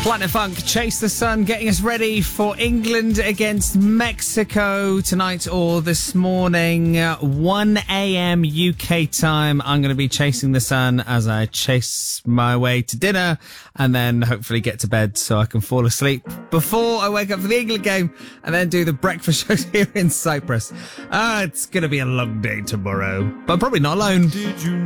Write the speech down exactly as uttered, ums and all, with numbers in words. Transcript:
Planet Funk, Chase the Sun, getting us ready for England against Mexico tonight or this morning, uh, one a.m. U K time. I'm going to be chasing the sun as I chase my way to dinner and then hopefully get to bed so I can fall asleep before I wake up for the England game and then do the breakfast show here in Cyprus. Uh, it's going to be a long day tomorrow, but I'm probably not alone. Did you